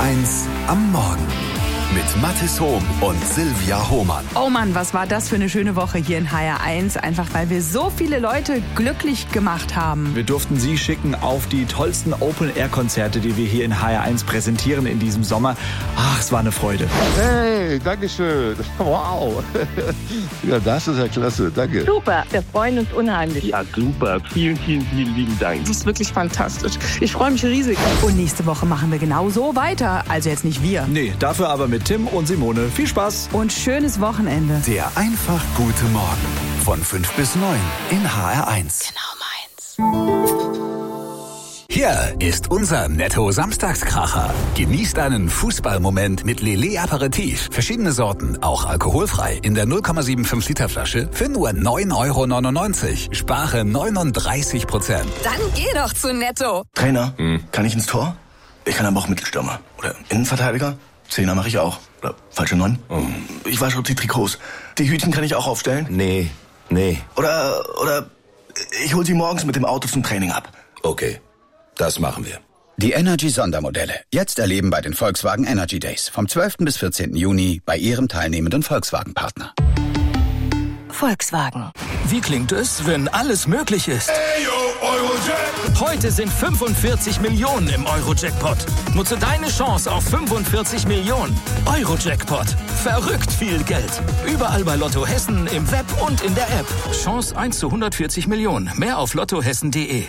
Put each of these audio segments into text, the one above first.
HR1 am Morgen. Mit Mathis Hohm und Silvia Hohmann. Oh Mann, was war das für eine schöne Woche hier in HR1. Einfach weil wir so viele Leute glücklich gemacht haben. Wir durften Sie schicken auf die tollsten Open-Air-Konzerte, die wir hier in HR1 präsentieren in diesem Sommer. Ach, es war eine Freude. Hey, danke schön. Wow. Ja, das ist ja klasse. Danke. Super, wir freuen uns unheimlich. Ja, super. Vielen, vielen, vielen lieben Dank. Das ist wirklich fantastisch. Ich freue mich riesig. Und nächste Woche machen wir genau so weiter. Also jetzt nicht wir. Nee, dafür aber mit Tim und Simone. Viel Spaß. Und schönes Wochenende. Der einfach gute Morgen. Von 5 bis 9 in HR1. Genau meins. Hier ist unser Netto-Samstagskracher. Genießt einen Fußballmoment mit Lele Aperitif. Verschiedene Sorten, auch alkoholfrei. In der 0,75 Liter Flasche für nur 9,99 €. Spare 39%. Dann geh doch zu Netto. Trainer, kann ich ins Tor? Ich kann aber auch Mittelstürmer. Oder Innenverteidiger? Zehner mache ich auch. Oder falsche 9? Ich wasche die Trikots. Die Hütchen kann ich auch aufstellen? Nee. Oder ich hol sie morgens mit dem Auto zum Training ab. Okay, das machen wir. Die Energy-Sondermodelle. Jetzt erleben bei den Volkswagen Energy Days. Vom 12. bis 14. Juni bei Ihrem teilnehmenden Volkswagen-Partner. Volkswagen. Wie klingt es, wenn alles möglich ist? Heute sind 45 Millionen im Euro-Jackpot. Nutze deine Chance auf 45 Millionen. Euro-Jackpot. Verrückt viel Geld. Überall bei Lotto Hessen, im Web und in der App. Chance 1 zu 140 Millionen. Mehr auf lottohessen.de.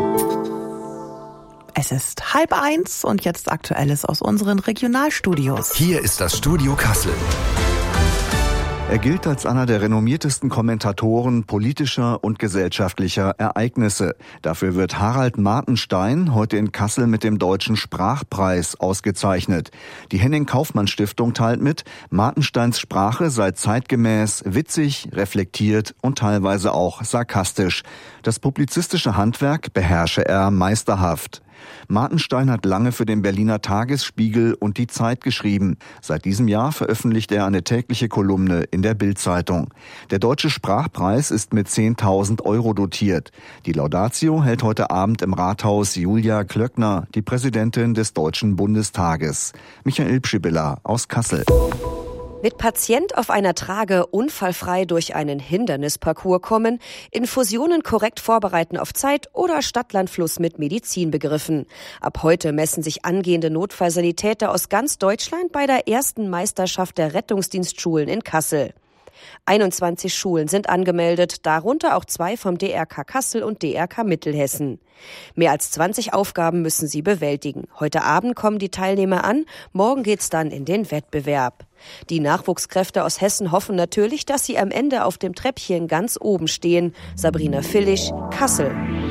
Es ist 12:30 und jetzt Aktuelles aus unseren Regionalstudios. Hier ist das Studio Kassel. Er gilt als einer der renommiertesten Kommentatoren politischer und gesellschaftlicher Ereignisse. Dafür wird Harald Martenstein heute in Kassel mit dem Deutschen Sprachpreis ausgezeichnet. Die Henning-Kaufmann-Stiftung teilt mit, Martensteins Sprache sei zeitgemäß, witzig, reflektiert und teilweise auch sarkastisch. Das publizistische Handwerk beherrsche er meisterhaft. Martenstein hat lange für den Berliner Tagesspiegel und die Zeit geschrieben. Seit diesem Jahr veröffentlicht er eine tägliche Kolumne in der Bild-Zeitung. Der Deutsche Sprachpreis ist mit 10.000 € dotiert. Die Laudatio hält heute Abend im Rathaus Julia Klöckner, die Präsidentin des Deutschen Bundestages. Michael Pschibilla aus Kassel. Mit Patient auf einer Trage unfallfrei durch einen Hindernisparcours kommen, Infusionen korrekt vorbereiten auf Zeit oder Stadt-Land-Fluss mit Medizinbegriffen. Ab heute messen sich angehende Notfallsanitäter aus ganz Deutschland bei der ersten Meisterschaft der Rettungsdienstschulen in Kassel. 21 Schulen sind angemeldet, darunter auch 2 vom DRK Kassel und DRK Mittelhessen. Mehr als 20 Aufgaben müssen sie bewältigen. Heute Abend kommen die Teilnehmer an, morgen geht's dann in den Wettbewerb. Die Nachwuchskräfte aus Hessen hoffen natürlich, dass sie am Ende auf dem Treppchen ganz oben stehen. Sabrina Villig, Kassel.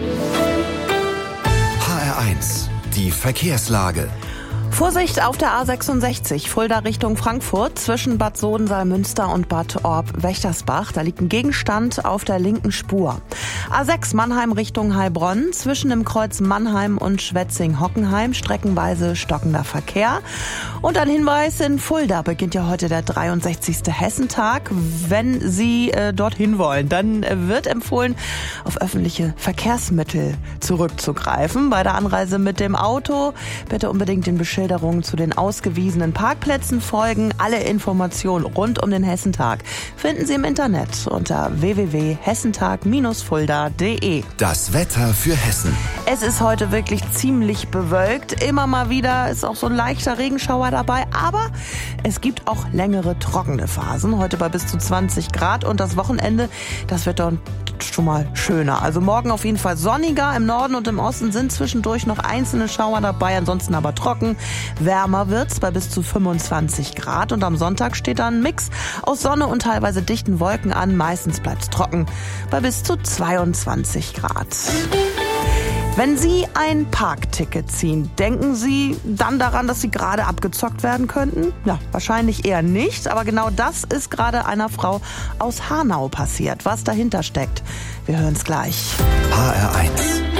HR1, die Verkehrslage. Vorsicht auf der A66, Fulda Richtung Frankfurt, zwischen Bad Sodensaal-Münster und Bad Orb-Wächtersbach. Da liegt ein Gegenstand auf der linken Spur. A6 Mannheim Richtung Heilbronn, zwischen dem Kreuz Mannheim und Schwetzing-Hockenheim, streckenweise stockender Verkehr. Und ein Hinweis, in Fulda beginnt ja heute der 63. Hessentag. Wenn Sie dorthin wollen, dann wird empfohlen, auf öffentliche Verkehrsmittel zurückzugreifen. Bei der Anreise mit dem Auto bitte unbedingt den Beschilderungen zu den ausgewiesenen Parkplätzen folgen. Alle Informationen rund um den Hessentag finden Sie im Internet unter www.hessentag-fulda.de. Das Wetter für Hessen. Es ist heute wirklich ziemlich bewölkt. Immer mal wieder ist auch so ein leichter Regenschauer dabei. Aber es gibt auch längere trockene Phasen. Heute bei bis zu 20 Grad. Und das Wochenende, das wird dann schon mal schöner. Also morgen auf jeden Fall sonniger. Im Norden und im Osten sind zwischendurch noch einzelne Schauer dabei. Ansonsten aber trocken. Wärmer wird's bei bis zu 25 Grad. Und am Sonntag steht dann ein Mix aus Sonne und teilweise dichten Wolken an. Meistens bleibt's trocken bei bis zu 22 Grad. Wenn Sie ein Parkticket ziehen, denken Sie dann daran, dass Sie gerade abgezockt werden könnten? Ja, wahrscheinlich eher nicht, aber genau das ist gerade einer Frau aus Hanau passiert. Was dahinter steckt, wir hören es gleich. HR1,